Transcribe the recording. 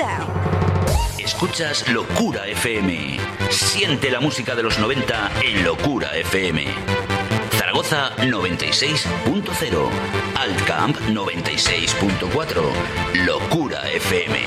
down. Escuchas Locura FM. Siente la música de los 90 en Locura FM. Zaragoza 96.0. Altcamp 96.4. Locura FM.